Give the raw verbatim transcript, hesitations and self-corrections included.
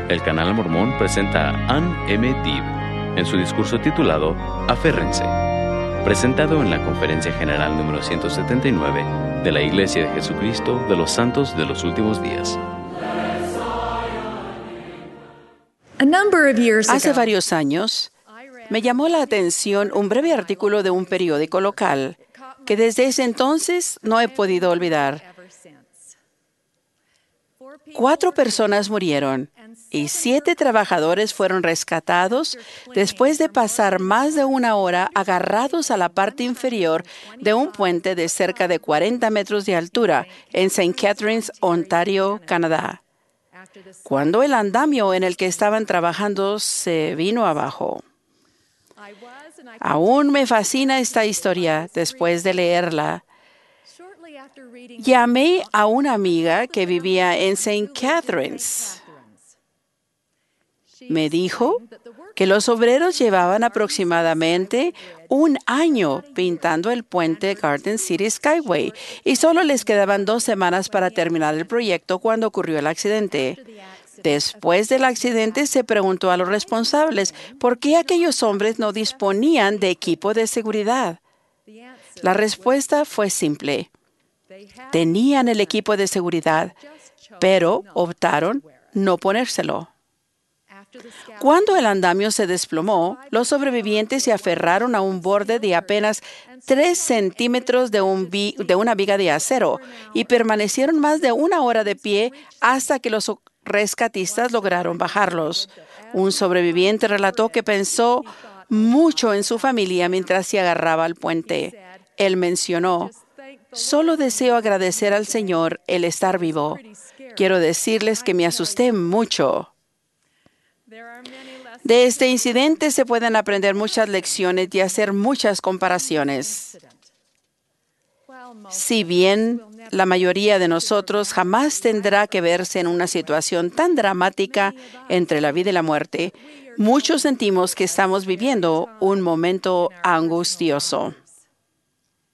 el Canal Mormón presenta a Ann M. Dibb en su discurso titulado Aférrense, presentado en la Conferencia General número ciento setenta y nueve de la Iglesia de Jesucristo de los Santos de los Últimos Días. Hace varios años, me llamó la atención un breve artículo de un periódico local que desde ese entonces no he podido olvidar. Cuatro personas murieron y siete trabajadores fueron rescatados después de pasar más de una hora agarrados a la parte inferior de un puente de cerca de cuarenta metros de altura en Saint Catharines, Ontario, Canadá, cuando el andamio en el que estaban trabajando se vino abajo. Aún me fascina esta historia después de leerla. Llamé a una amiga que vivía en Saint Catharines. Me dijo que los obreros llevaban aproximadamente un año pintando el puente Garden City Skyway y solo les quedaban dos semanas para terminar el proyecto cuando ocurrió el accidente. Después del accidente se preguntó a los responsables por qué aquellos hombres no disponían de equipo de seguridad. La respuesta fue simple. Tenían el equipo de seguridad, pero optaron no ponérselo. Cuando el andamio se desplomó, los sobrevivientes se aferraron a un borde de apenas tres centímetros de, un vi- de una viga de acero y permanecieron más de una hora de pie hasta que los rescatistas lograron bajarlos. Un sobreviviente relató que pensó mucho en su familia mientras se agarraba al puente. Él mencionó: «Solo deseo agradecer al Señor el estar vivo. Quiero decirles que me asusté mucho». De este incidente se pueden aprender muchas lecciones y hacer muchas comparaciones. Si bien la mayoría de nosotros jamás tendrá que verse en una situación tan dramática entre la vida y la muerte, muchos sentimos que estamos viviendo un momento angustioso.